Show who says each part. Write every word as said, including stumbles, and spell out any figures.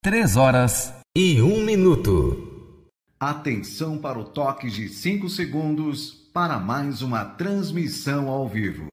Speaker 1: Três horas e um minuto.
Speaker 2: Atenção para o toque de cinco segundos para mais uma transmissão ao vivo.